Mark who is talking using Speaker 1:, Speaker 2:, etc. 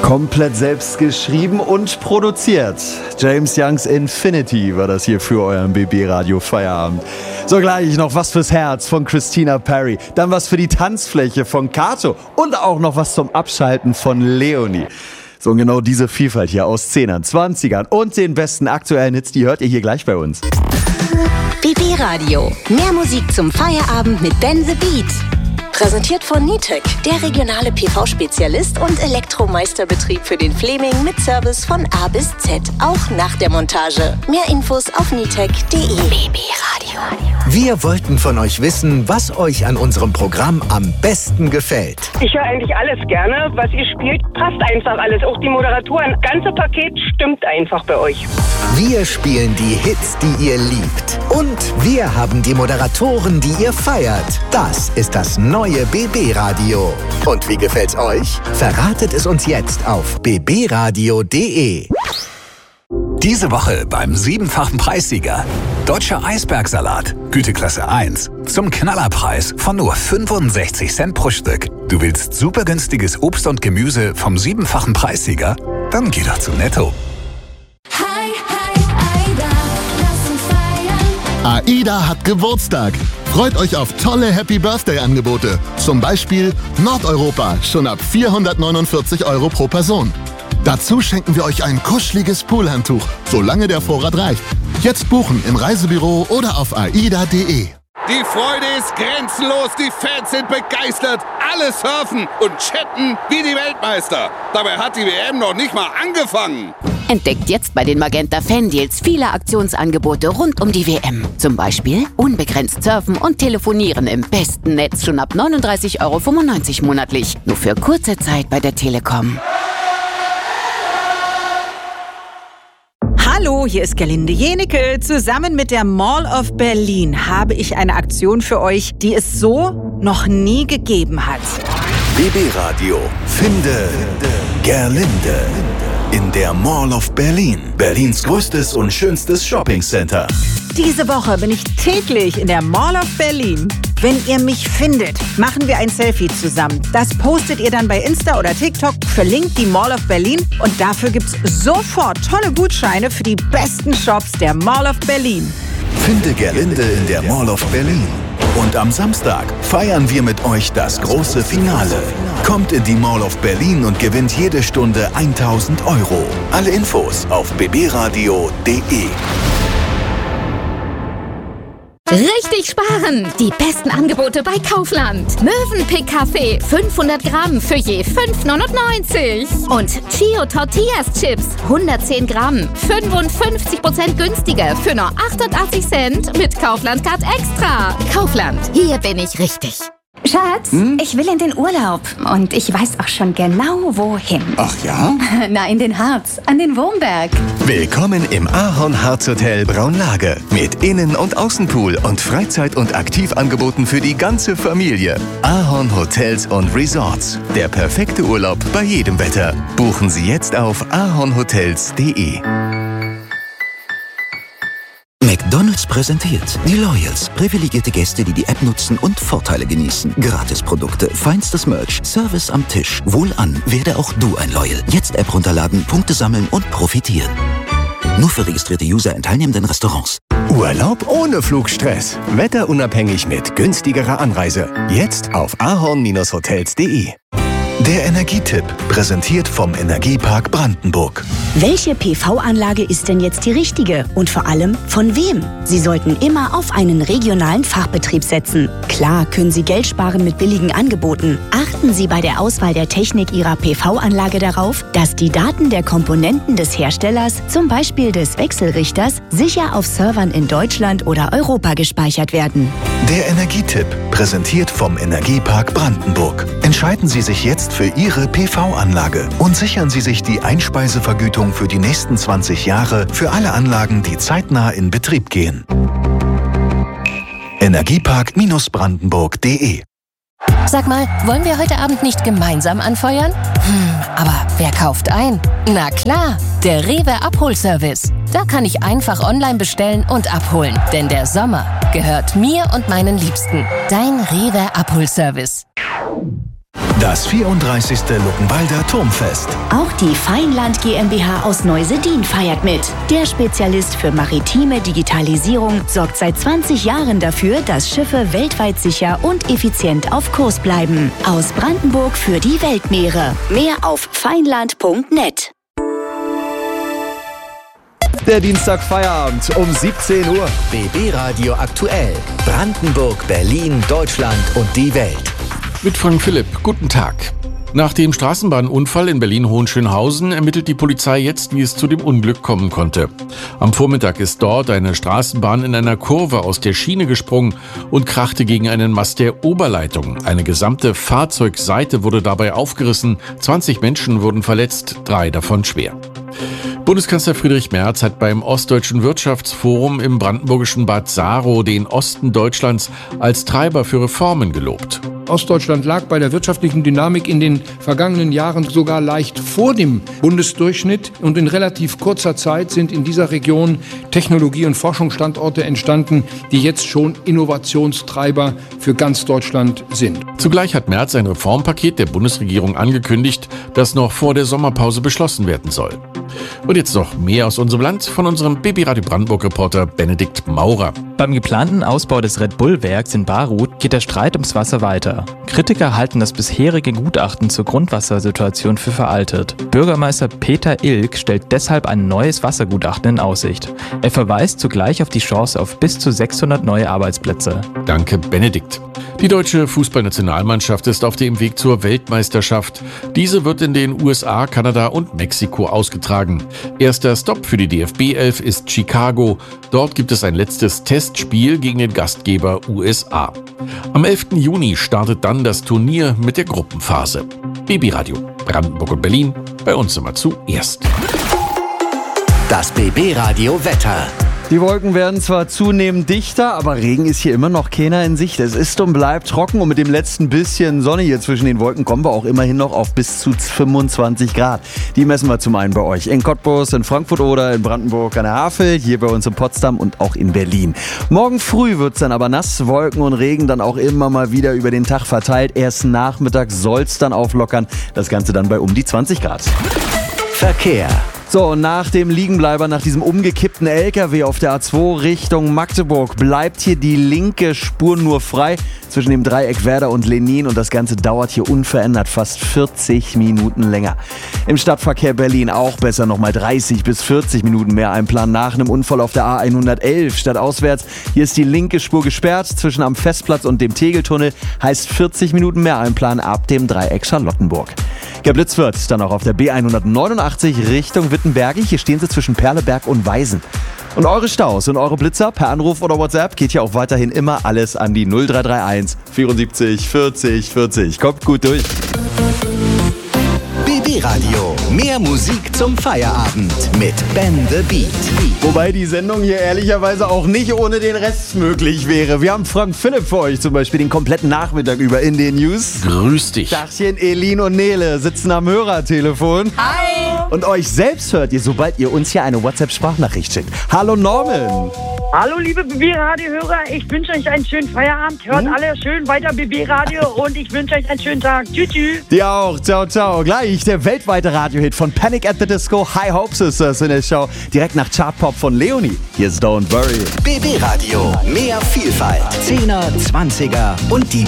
Speaker 1: Komplett selbst geschrieben und produziert. James Youngs Infinity war das hier für euren BB-Radio Feierabend. So, gleich noch was fürs Herz von Christina Perri, dann was für die Tanzfläche von Kato und auch noch was zum Abschalten von Leonie. So, und genau diese Vielfalt hier aus 10ern, 20ern und den besten aktuellen Hits, die hört ihr hier gleich bei uns.
Speaker 2: BB-Radio. Mehr Musik zum Feierabend mit Ben the Beat. Präsentiert von Nitec, der regionale PV-Spezialist und Elektromeisterbetrieb für den Fleming mit Service von A bis Z, auch nach der Montage. Mehr Infos auf nitec.de. BB-Radio.
Speaker 3: Wir wollten von euch wissen, was euch an unserem Programm am besten gefällt.
Speaker 4: Ich höre eigentlich alles gerne. Was ihr spielt, passt einfach alles. Auch die Moderatoren. Das ganze Paket stimmt einfach bei euch.
Speaker 3: Wir spielen die Hits, die ihr liebt. Und wir haben die Moderatoren, die ihr feiert. Das ist das neue BB-Radio. Und wie gefällt's euch? Verratet es uns jetzt auf bbradio.de.
Speaker 5: Diese Woche beim 7-fachen Preissieger. Deutscher Eisbergsalat, Güteklasse 1. Zum Knallerpreis von nur 65 Cent pro Stück. Du willst super günstiges Obst und Gemüse vom 7-fachen Preissieger? Dann geh doch zu Netto.
Speaker 6: AIDA hat Geburtstag. Freut euch auf tolle Happy-Birthday-Angebote. Zum Beispiel Nordeuropa, schon ab 449 € pro Person. Dazu schenken wir euch ein kuscheliges Poolhandtuch, solange der Vorrat reicht. Jetzt buchen im Reisebüro oder auf aida.de.
Speaker 7: Die Freude ist grenzenlos, die Fans sind begeistert. Alle surfen und chatten wie die Weltmeister. Dabei hat die WM noch nicht mal angefangen.
Speaker 8: Entdeckt jetzt bei den Magenta Fan-Deals viele Aktionsangebote rund um die WM. Zum Beispiel unbegrenzt surfen und telefonieren im besten Netz schon ab 39,95 € monatlich. Nur für kurze Zeit bei der Telekom.
Speaker 9: Hallo, hier ist Gerlinde Jenecke. Zusammen mit der Mall of Berlin habe ich eine Aktion für euch, die es so noch nie gegeben hat.
Speaker 3: BB-Radio. Finde Gerlinde. In der Mall of Berlin. Berlins größtes und schönstes Shoppingcenter.
Speaker 9: Diese Woche bin ich täglich in der Mall of Berlin. Wenn ihr mich findet, machen wir ein Selfie zusammen. Das postet ihr dann bei Insta oder TikTok, verlinkt die Mall of Berlin und dafür gibt's sofort tolle Gutscheine für die besten Shops der Mall of Berlin.
Speaker 3: Finde Gerlinde in der Mall of Berlin. Und am Samstag feiern wir mit euch das große Finale. Kommt in die Mall of Berlin und gewinnt jede Stunde 1.000 €. Alle Infos auf bbradio.de.
Speaker 10: Richtig sparen! Die besten Angebote bei Kaufland. Mövenpick Kaffee 500 Gramm für je 5,99 €. Und Chio Tortillas Chips 110 Gramm 55% günstiger für nur 88 Cent mit Kaufland Card Extra. Kaufland, hier bin ich richtig.
Speaker 11: Schatz, ich will in den Urlaub und ich weiß auch schon genau, wohin.
Speaker 12: Ach ja?
Speaker 11: Na, in den Harz, an den Wurmberg.
Speaker 13: Willkommen im Ahorn Harz Hotel Braunlage. Mit Innen- und Außenpool und Freizeit- und Aktivangeboten für die ganze Familie. Ahorn Hotels und Resorts. Der perfekte Urlaub bei jedem Wetter. Buchen Sie jetzt auf ahornhotels.de.
Speaker 14: McDonald's präsentiert die Loyals. Privilegierte Gäste, die die App nutzen und Vorteile genießen. Gratisprodukte, feinstes Merch, Service am Tisch. Wohlan, werde auch du ein Loyal. Jetzt App runterladen, Punkte sammeln und profitieren. Nur für registrierte User in teilnehmenden Restaurants.
Speaker 13: Urlaub ohne Flugstress. Wetterunabhängig mit günstigerer Anreise. Jetzt auf ahorn-hotels.de.
Speaker 3: Der Energietipp, präsentiert vom Energiepark Brandenburg.
Speaker 15: Welche PV-Anlage ist denn jetzt die richtige? Und vor allem, von wem? Sie sollten immer auf einen regionalen Fachbetrieb setzen. Klar können Sie Geld sparen mit billigen Angeboten. Achten Sie bei der Auswahl der Technik Ihrer PV-Anlage darauf, dass die Daten der Komponenten des Herstellers, zum Beispiel des Wechselrichters, sicher auf Servern in Deutschland oder Europa gespeichert werden.
Speaker 3: Der Energietipp, präsentiert vom Energiepark Brandenburg. Entscheiden Sie sich jetzt für Ihre PV-Anlage und sichern Sie sich die Einspeisevergütung für die nächsten 20 Jahre für alle Anlagen, die zeitnah in Betrieb gehen. Energiepark-brandenburg.de.
Speaker 16: Sag mal, wollen wir heute Abend nicht gemeinsam anfeuern? Aber wer kauft ein? Na klar, der Rewe Abholservice. Da kann ich einfach online bestellen und abholen. Denn der Sommer gehört mir und meinen Liebsten. Dein Rewe Abholservice.
Speaker 3: Das 34. Luckenwalder Turmfest.
Speaker 15: Auch die Feinland GmbH aus Neusedin feiert mit. Der Spezialist für maritime Digitalisierung sorgt seit 20 Jahren dafür, dass Schiffe weltweit sicher und effizient auf Kurs bleiben. Aus Brandenburg für die Weltmeere. Mehr auf feinland.net.
Speaker 1: Der Dienstag Feierabend um 17 Uhr.
Speaker 3: BB Radio aktuell. Brandenburg, Berlin, Deutschland und die Welt.
Speaker 12: Mit Frank Philipp, guten Tag. Nach dem Straßenbahnunfall in Berlin-Hohenschönhausen ermittelt die Polizei jetzt, wie es zu dem Unglück kommen konnte. Am Vormittag ist dort eine Straßenbahn in einer Kurve aus der Schiene gesprungen und krachte gegen einen Mast der Oberleitung. Eine gesamte Fahrzeugseite wurde dabei aufgerissen, 20 Menschen wurden verletzt, 3 davon schwer. Bundeskanzler Friedrich Merz hat beim Ostdeutschen Wirtschaftsforum im brandenburgischen Bad Saro den Osten Deutschlands als Treiber für Reformen gelobt.
Speaker 17: Ostdeutschland lag bei der wirtschaftlichen Dynamik in den vergangenen Jahren sogar leicht vor dem Bundesdurchschnitt. Und in relativ kurzer Zeit sind in dieser Region Technologie- und Forschungsstandorte entstanden, die jetzt schon Innovationstreiber für ganz Deutschland sind.
Speaker 12: Zugleich hat Merz ein Reformpaket der Bundesregierung angekündigt, das noch vor der Sommerpause beschlossen werden soll. Und jetzt noch mehr aus unserem Land von unserem BB Radio Brandenburg-Reporter Benedikt Maurer.
Speaker 18: Beim geplanten Ausbau des Red Bull-Werks in Baruth geht der Streit ums Wasser weiter. Kritiker halten das bisherige Gutachten zur Grundwassersituation für veraltet. Bürgermeister Peter Ilk stellt deshalb ein neues Wassergutachten in Aussicht. Er verweist zugleich auf die Chance auf bis zu 600 neue Arbeitsplätze.
Speaker 12: Danke, Benedikt. Die deutsche Fußballnationalmannschaft ist auf dem Weg zur Weltmeisterschaft. Diese wird in den USA, Kanada und Mexiko ausgetragen. Erster Stopp für die DFB-11 ist Chicago. Dort gibt es ein letztes Testspiel gegen den Gastgeber USA. Am 11. Juni startet dann das Turnier mit der Gruppenphase. BB Radio, Brandenburg und Berlin, bei uns immer zuerst.
Speaker 3: Das BB Radio Wetter.
Speaker 1: Die Wolken werden zwar zunehmend dichter, aber Regen ist hier immer noch keiner in Sicht. Es ist und bleibt trocken und mit dem letzten bisschen Sonne hier zwischen den Wolken kommen wir auch immerhin noch auf bis zu 25 Grad. Die messen wir zum einen bei euch in Cottbus, in Frankfurt oder in Brandenburg an der Havel, hier bei uns in Potsdam und auch in Berlin. Morgen früh wird es dann aber nass, Wolken und Regen dann auch immer mal wieder über den Tag verteilt. Erst nachmittags soll es dann auflockern, das Ganze dann bei um die 20 Grad.
Speaker 3: Verkehr.
Speaker 1: So, nach dem Liegenbleiber, nach diesem umgekippten LKW auf der A2 Richtung Magdeburg bleibt hier die linke Spur nur frei zwischen dem Dreieck Werder und Lenin und das Ganze dauert hier unverändert fast 40 Minuten länger. Im Stadtverkehr Berlin auch besser nochmal 30 bis 40 Minuten mehr einplanen nach einem Unfall auf der A111 stadtauswärts. Hier ist die linke Spur gesperrt zwischen am Festplatz und dem Tegeltunnel, heißt 40 Minuten mehr einplanen ab dem Dreieck Charlottenburg. Geblitzt wird dann auch auf der B189 Richtung Wittenberge. Hier stehen sie zwischen Perleberg und Weisen. Und eure Staus und eure Blitzer per Anruf oder WhatsApp geht ja auch weiterhin immer alles an die 0331 74 40 40. Kommt gut durch.
Speaker 3: BB Radio. Mehr Musik zum Feierabend mit Ben the Beat.
Speaker 1: Wobei die Sendung hier ehrlicherweise auch nicht ohne den Rest möglich wäre. Wir haben Frank Philipp für euch zum Beispiel den kompletten Nachmittag über in den News.
Speaker 12: Grüß dich.
Speaker 1: Dachchen, Elin und Nele sitzen am Hörertelefon.
Speaker 19: Hi.
Speaker 1: Und euch selbst hört ihr, sobald ihr uns hier eine WhatsApp-Sprachnachricht schickt. Hallo Norman.
Speaker 19: Hallo liebe BB-Radio-Hörer, ich wünsche euch einen schönen Feierabend. Hört alle schön weiter BB-Radio und ich wünsche euch einen schönen Tag. Tschüss, tschüss.
Speaker 1: Dir auch. Ciao, ciao. Gleich der weltweite Radiohit von Panic at the Disco, High Hope Sisters in der Show. Direkt nach Chartpop von Leonie. Hier ist Don't Worry.
Speaker 3: BB Radio. Mehr Vielfalt. 10er, 20er und die